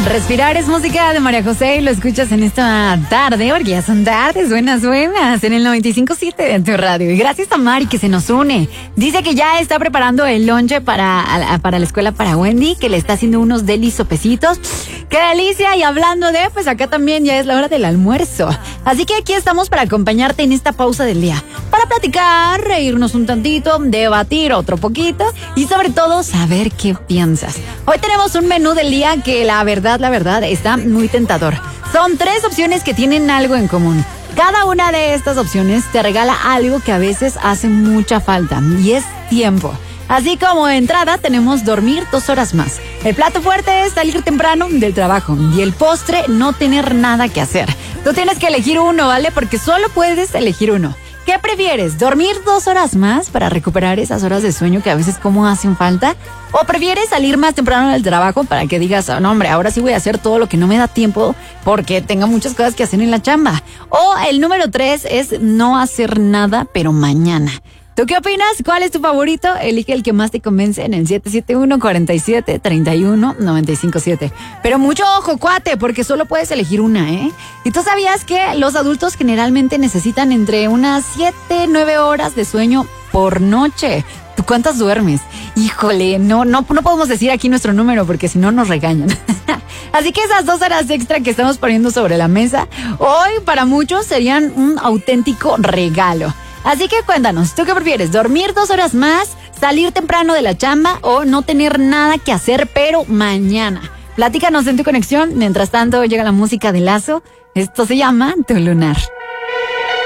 Respirar es música de María José y lo escuchas en esta tarde, porque ya son tardes buenas, en el 95.7 de tu radio. Y gracias a Mari que se nos une. Dice que ya está preparando el lonche para la escuela para Wendy, que le está haciendo unos delis sopecitos. ¡Qué delicia! Y hablando de, pues acá también ya es la hora del almuerzo. Así que aquí estamos para acompañarte en esta pausa del día. Para platicar, reírnos un tantito, debatir otro poquito y sobre todo saber qué piensas. Hoy tenemos un menú del día que la verdad está muy tentador. Son 3 opciones que tienen algo en común. Cada una de estas opciones te regala algo que a veces hace mucha falta y es tiempo. Así como entrada tenemos dormir 2 horas más. El plato fuerte es salir temprano del trabajo y el postre no tener nada que hacer. Tú tienes que elegir uno, ¿vale? Porque solo puedes elegir uno. ¿Qué prefieres? ¿Dormir 2 horas más para recuperar esas horas de sueño que a veces como hacen falta? ¿O prefieres salir más temprano del trabajo para que digas, oh, no hombre, ahora sí voy a hacer todo lo que no me da tiempo porque tengo muchas cosas que hacer en la chamba? O el número 3 es no hacer nada, pero mañana. ¿Tú qué opinas? ¿Cuál es tu favorito? Elige el que más te convence en el 771-47-31-957. Pero mucho ojo, cuate, porque solo puedes elegir una, ¿eh? ¿Y tú sabías que los adultos generalmente necesitan entre unas 7-9 horas de sueño por noche? ¿Tú cuántas duermes? Híjole, no podemos decir aquí nuestro número porque si no nos regañan. Así que esas 2 horas extra que estamos poniendo sobre la mesa, hoy para muchos serían un auténtico regalo. Así que cuéntanos, ¿tú qué prefieres? ¿Dormir 2 horas más, salir temprano de la chamba o no tener nada que hacer, pero mañana? Platícanos en tu conexión. Mientras tanto, llega la música de Lazo. Esto se llama Tu Lunar.